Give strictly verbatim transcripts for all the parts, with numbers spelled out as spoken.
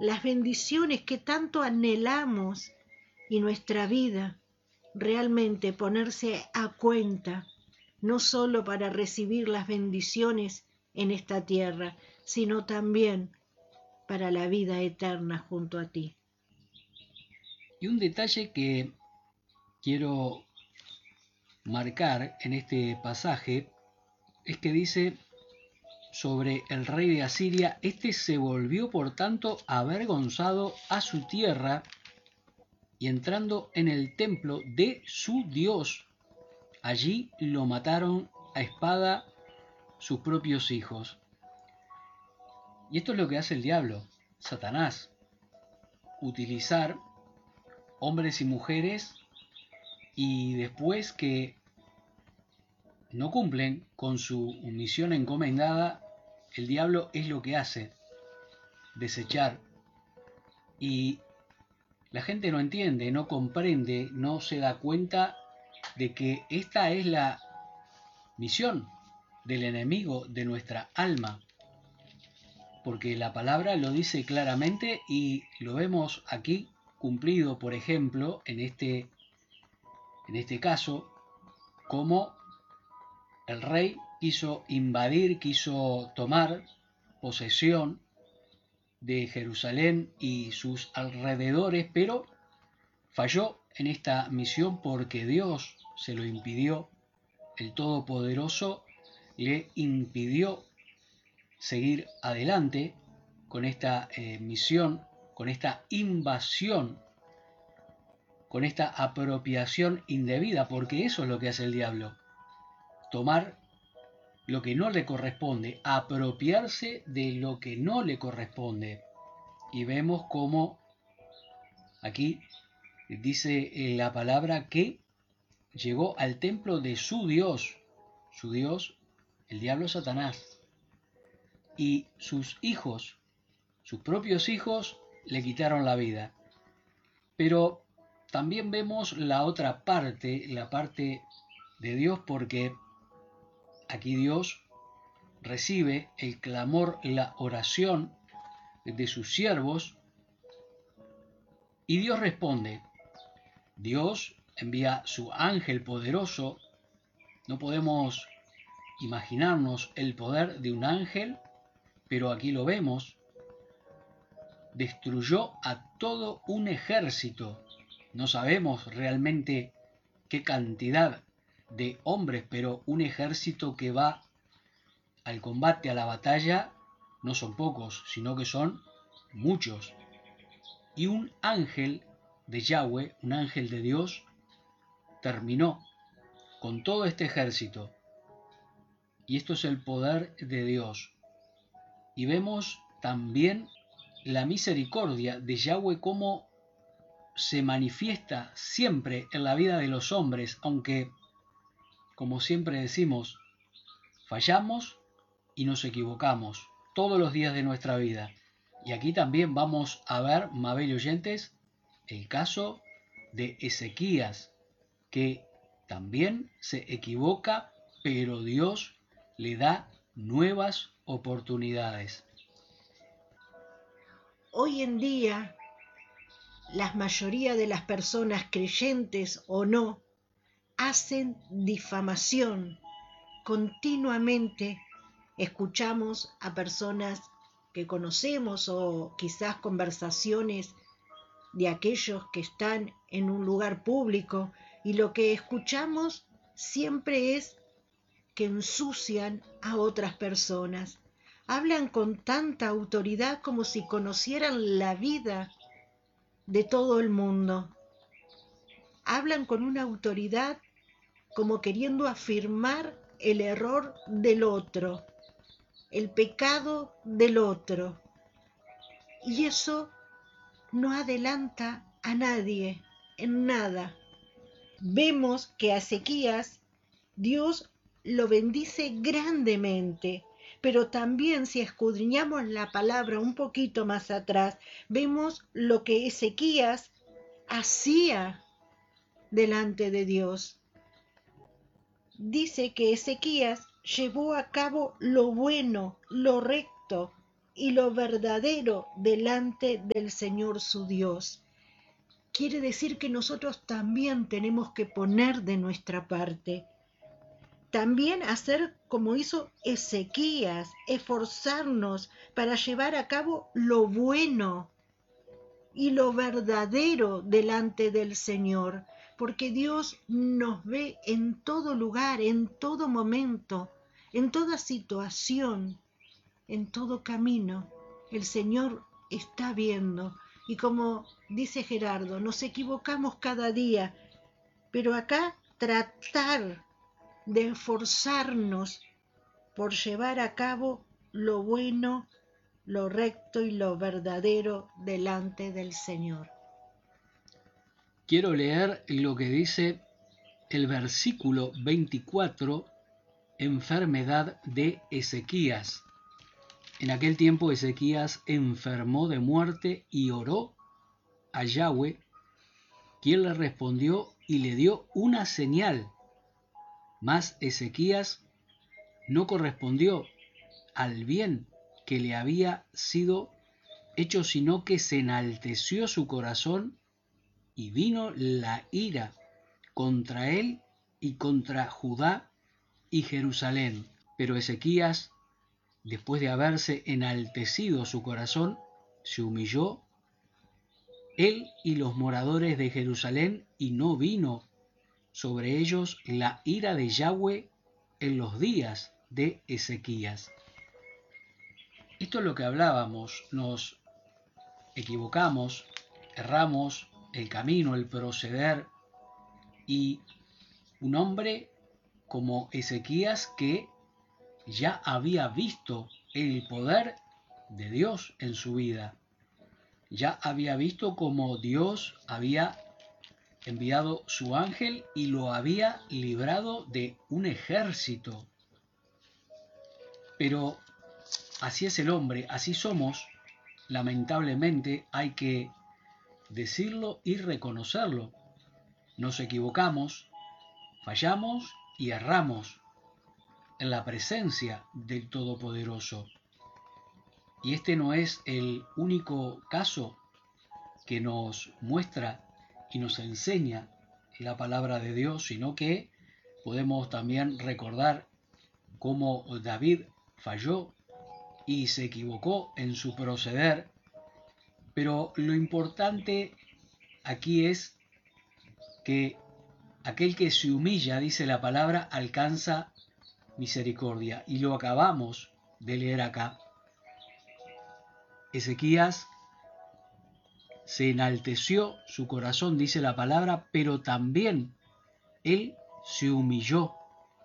las bendiciones que tanto anhelamos y nuestra vida realmente ponerse a cuenta, no solo para recibir las bendiciones en esta tierra, sino también para la vida eterna junto a ti. Y un detalle que quiero marcar en este pasaje es que dice sobre el rey de Asiria: este se volvió por tanto avergonzado a su tierra, y entrando en el templo de su Dios, allí lo mataron a espada sus propios hijos. Y esto es lo que hace el diablo, Satanás: utilizar hombres y mujeres, y después que no cumplen con su misión encomendada, el diablo es lo que hace: desechar. Y la gente no entiende, no comprende, no se da cuenta de que esta es la misión del enemigo de nuestra alma, porque la palabra lo dice claramente y lo vemos aquí cumplido, por ejemplo, en este, en este caso, como el rey quiso invadir, quiso tomar posesión de Jerusalén y sus alrededores, pero falló en esta misión porque Dios se lo impidió. El Todopoderoso le impidió seguir adelante con esta eh, misión, con esta invasión, con esta apropiación indebida, porque eso es lo que hace el diablo: tomar lo que no le corresponde, apropiarse de lo que no le corresponde. Y vemos cómo aquí dice la palabra que llegó al templo de su Dios, su Dios, el diablo Satanás, y sus hijos, sus propios hijos, le quitaron la vida. Pero también vemos la otra parte, la parte de Dios, porque aquí Dios recibe el clamor, la oración de sus siervos, y Dios responde. Dios envía su ángel poderoso. No podemos imaginarnos el poder de un ángel, pero aquí lo vemos. Destruyó a todo un ejército. No sabemos realmente qué cantidad de hombres, pero un ejército que va al combate, a la batalla, no son pocos, sino que son muchos. Y un ángel de Yahweh, un ángel de Dios, terminó con todo este ejército. Y esto es el poder de Dios. Y vemos también la misericordia de Yahweh, cómo se manifiesta siempre en la vida de los hombres, aunque, como siempre decimos, fallamos y nos equivocamos todos los días de nuestra vida. Y aquí también vamos a ver, Mabel y oyentes, el caso de Ezequías, que también se equivoca, pero Dios le da nuevas oportunidades. Hoy en día, la mayoría de las personas, creyentes o no, hacen difamación. Continuamente escuchamos a personas que conocemos o quizás conversaciones de aquellos que están en un lugar público, y lo que escuchamos siempre es que ensucian a otras personas. Hablan con tanta autoridad como si conocieran la vida de todo el mundo. Hablan con una autoridad como queriendo afirmar el error del otro, el pecado del otro. Y eso no adelanta a nadie en nada. Vemos que a Ezequías Dios lo bendice grandemente, pero también si escudriñamos la palabra un poquito más atrás, vemos lo que Ezequías hacía delante de Dios. Dice que Ezequías llevó a cabo lo bueno, lo recto, y lo verdadero delante del Señor su Dios. Quiere decir que nosotros también tenemos que poner de nuestra parte. También hacer como hizo Ezequías, esforzarnos para llevar a cabo lo bueno y lo verdadero delante del Señor, porque Dios nos ve en todo lugar, en todo momento, en toda situación, en todo camino. El Señor está viendo, y como dice Gerardo, nos equivocamos cada día, pero acá tratar de esforzarnos por llevar a cabo lo bueno, lo recto y lo verdadero delante del Señor. Quiero leer lo que dice el versículo veinticuatro, enfermedad de Ezequías. En aquel tiempo Ezequías enfermó de muerte y oró a Yahweh, quien le respondió y le dio una señal. Mas Ezequías no correspondió al bien que le había sido hecho, sino que se enalteció su corazón y vino la ira contra él y contra Judá y Jerusalén. Pero Ezequías, después de haberse enaltecido su corazón, se humilló él y los moradores de Jerusalén, y no vino sobre ellos la ira de Yahweh en los días de Ezequías. Esto es lo que hablábamos, nos equivocamos, erramos el camino, el proceder, y un hombre como Ezequías, que ya había visto el poder de Dios en su vida, ya había visto cómo Dios había enviado su ángel y lo había librado de un ejército. Pero así es el hombre, así somos, lamentablemente hay que decirlo y reconocerlo. Nos equivocamos, fallamos y erramos en la presencia del Todopoderoso. Y este no es el único caso que nos muestra y nos enseña la palabra de Dios, sino que podemos también recordar cómo David falló y se equivocó en su proceder. Pero lo importante aquí es que aquel que se humilla, dice la palabra, alcanza misericordia. Y lo acabamos de leer acá. Ezequías se enalteció su corazón, dice la palabra, pero también él se humilló.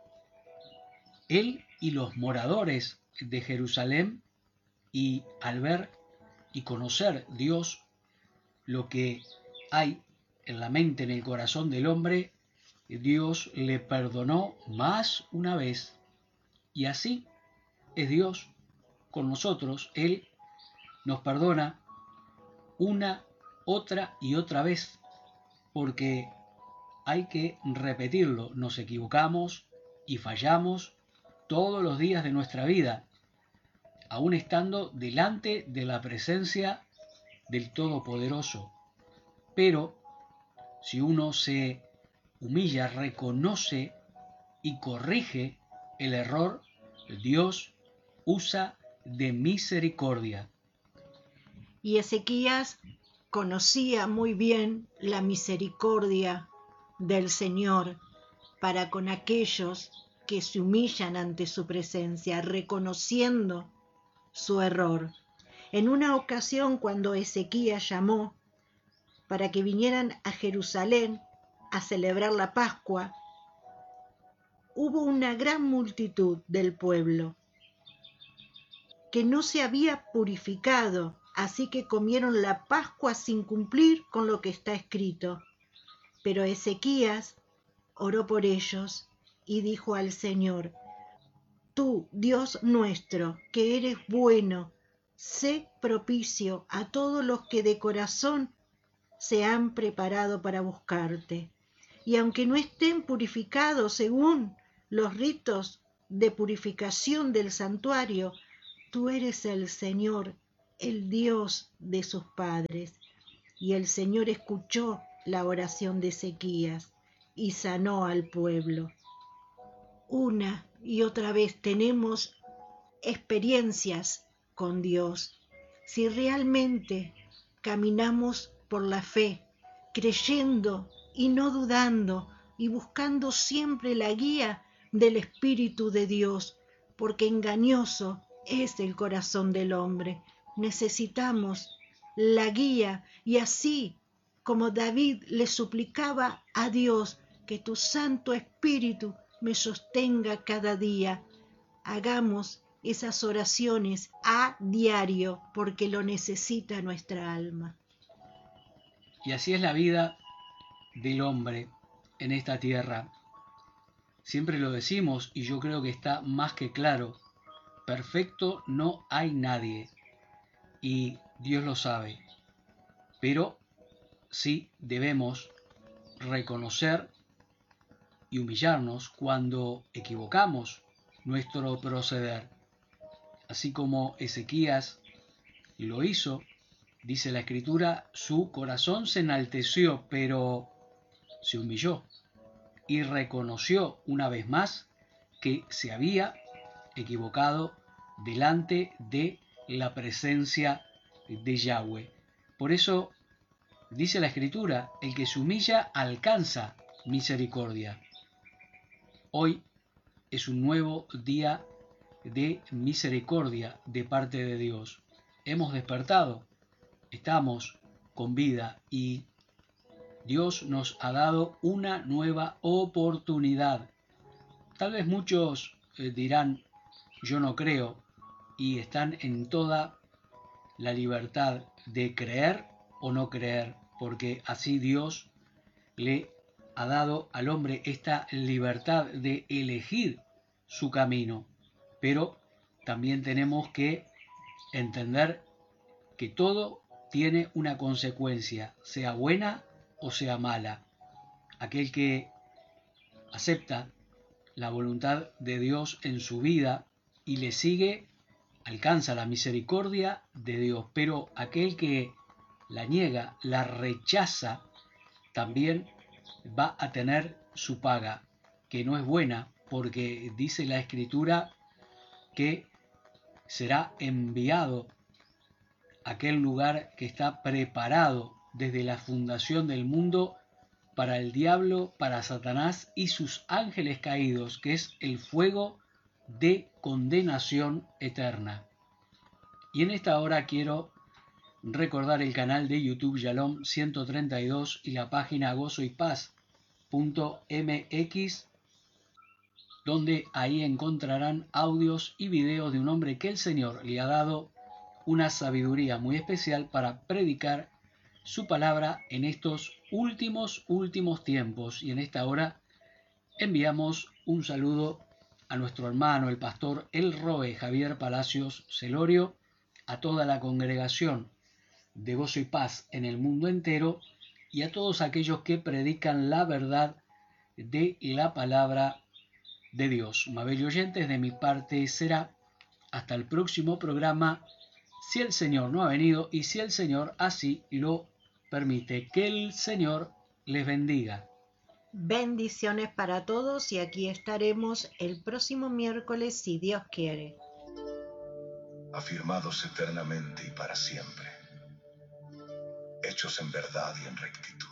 Él y los moradores de Jerusalén, y al ver y conocer Dios lo que hay en la mente, en el corazón del hombre, Dios le perdonó más una vez. Y así es Dios con nosotros. Él nos perdona una, otra y otra vez, porque hay que repetirlo. Nos equivocamos y fallamos todos los días de nuestra vida, aún estando delante de la presencia del Todopoderoso. Pero si uno se humilla, reconoce y corrige el error, Dios usa de misericordia. Y Ezequías conocía muy bien la misericordia del Señor para con aquellos que se humillan ante su presencia, reconociendo su error. En una ocasión, cuando Ezequías llamó para que vinieran a Jerusalén a celebrar la Pascua, hubo una gran multitud del pueblo que no se había purificado, así que comieron la Pascua sin cumplir con lo que está escrito. Pero Ezequías oró por ellos y dijo al Señor: Tú, Dios nuestro, que eres bueno, sé propicio a todos los que de corazón se han preparado para buscarte. Y aunque no estén purificados según los ritos de purificación del santuario, tú eres el Señor, el Dios de sus padres. Y el Señor escuchó la oración de Ezequías y sanó al pueblo. Una y otra vez tenemos experiencias con Dios. Si realmente caminamos por la fe, creyendo y no dudando y buscando siempre la guía del Espíritu de Dios, porque engañoso es el corazón del hombre. Necesitamos la guía y así como David le suplicaba a Dios que tu Santo Espíritu me sostenga cada día, hagamos esas oraciones a diario porque lo necesita nuestra alma. Y así es la vida del hombre en esta tierra. Siempre lo decimos y yo creo que está más que claro. Perfecto no hay nadie y Dios lo sabe. Pero sí debemos reconocer y humillarnos cuando equivocamos nuestro proceder. Así como Ezequías lo hizo, dice la Escritura, su corazón se enalteció, pero se humilló y reconoció una vez más que se había equivocado delante de la presencia de Yahweh. Por eso dice la Escritura, el que se humilla alcanza misericordia. Hoy es un nuevo día de misericordia de parte de Dios. Hemos despertado, estamos con vida y Dios nos ha dado una nueva oportunidad. Tal vez muchos eh, dirán, yo no creo, y están en toda la libertad de creer o no creer, porque así Dios le ha dado al hombre esta libertad de elegir su camino. Pero también tenemos que entender que todo tiene una consecuencia, sea buena o sea mala. Aquel que acepta la voluntad de Dios en su vida y le sigue, alcanza la misericordia de Dios. Pero aquel que la niega, la rechaza, también va a tener su paga, que no es buena, porque dice la Escritura que será enviado a aquel lugar que está preparado desde la fundación del mundo para el diablo, para Satanás y sus ángeles caídos, que es el fuego de condenación eterna. Y en esta hora quiero recordar el canal de YouTube Shalom ciento treinta y dos y la página gozo y paz punto m x, donde ahí encontrarán audios y videos de un hombre que el Señor le ha dado una sabiduría muy especial para predicar su palabra en estos últimos, últimos tiempos. Y en esta hora enviamos un saludo a nuestro hermano, el pastor El Roe Javier Palacios Celorio, a toda la congregación de Gozo y Paz en el mundo entero y a todos aquellos que predican la verdad de la palabra de Dios. Mabel y oyentes, de mi parte será hasta el próximo programa, si el Señor no ha venido y si el Señor así lo permite. Que el Señor les bendiga. Bendiciones para todos y aquí estaremos el próximo miércoles si Dios quiere. Afirmados eternamente y para siempre, hechos en verdad y en rectitud.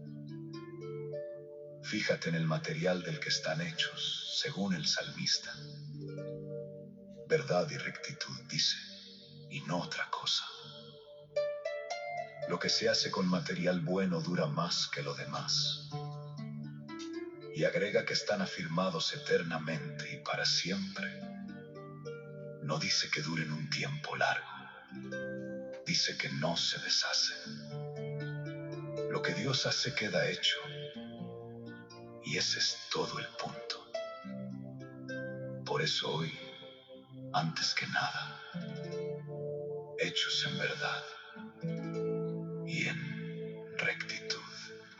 Fíjate en el material del que están hechos, según el salmista. Verdad y rectitud dice, y no otra cosa. Lo que se hace con material bueno dura más que lo demás. Y agrega que están afirmados eternamente y para siempre. No dice que duren un tiempo largo. Dice que no se deshacen. Lo que Dios hace queda hecho. Y ese es todo el punto. Por eso hoy, antes que nada, hechos en verdad